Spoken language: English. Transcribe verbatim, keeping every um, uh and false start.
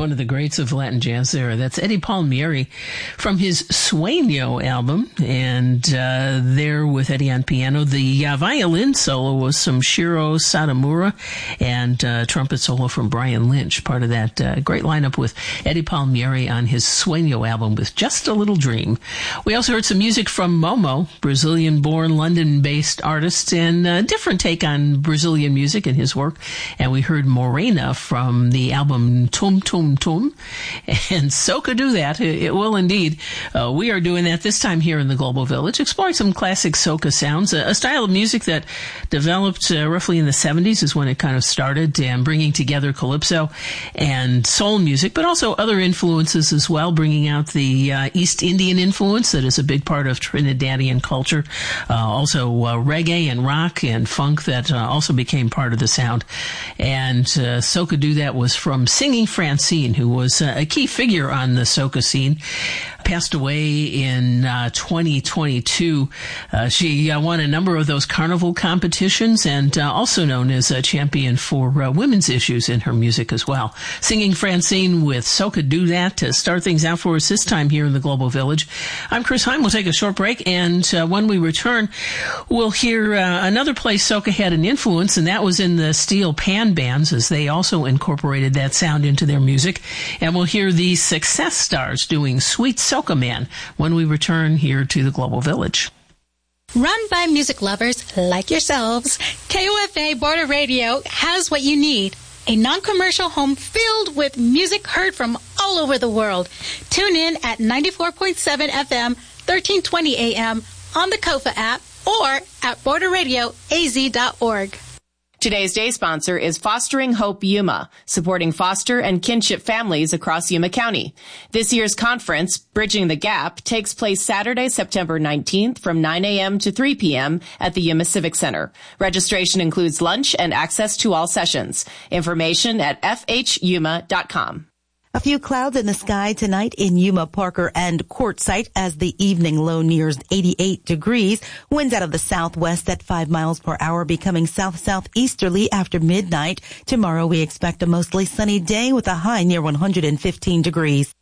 One of the greats of Latin jazz there. That's Eddie Palmieri from his Sueño album. And uh, there with Eddie on piano. The uh, violin solo was from Shiro Satomura, and uh, trumpet solo from Brian Lynch, part of that uh, great lineup with Eddie Palmieri on his Sueño album with Just a Little Dream. We also heard some music from Momo, Brazilian-born, London-based artist, and a different take on Brazilian music in his work. And we heard Morena from the album Tum Tum Tum, and Soca Do That. It will indeed. Uh, we are doing that this time here in the Global Village, exploring some classic soca sounds, a, a style of music that developed uh, roughly in the seventies is when it kind of started, and bringing together calypso and soul music, but also other influences as well, bringing out the uh, East Indian influence that is a big part of Trinidadian culture. Uh, also uh, reggae and rock and funk that uh, also became part of the sound. And uh, Soca Do That was from Singing Francine, who was uh, a key figure on the soca scene. Passed away in uh, twenty twenty-two. Uh, she uh, won a number of those carnival competitions, and uh, also known as a champion for uh, women's issues in her music as well. Singing Francine with Soca Do That to start things out for us this time here in the Global Village. I'm Chris Heim. We'll take a short break, and uh, when we return, we'll hear uh, another place soca had an influence, and that was in the steel pan bands, as they also incorporated that sound into their music. And we'll hear the Success Stars doing Sweet Soca Man when we return here to the Global Village. Run by music lovers like yourselves, K O F A Border Radio has what you need. A non-commercial home filled with music heard from all over the world. Tune in at ninety-four point seven F M, thirteen twenty A M on the Kofa app or at border radio a z dot org. Today's day sponsor is Fostering Hope Yuma, supporting foster and kinship families across Yuma County. This year's conference, Bridging the Gap, takes place Saturday, September nineteenth from nine A M to three P M at the Yuma Civic Center. Registration includes lunch and access to all sessions. Information at f h yuma dot com. A few clouds in the sky tonight in Yuma, Parker, and Quartzsite as the evening low nears eighty-eight degrees. Winds out of the southwest at five miles per hour, becoming south-southeasterly after midnight. Tomorrow we expect a mostly sunny day with a high near one hundred fifteen degrees.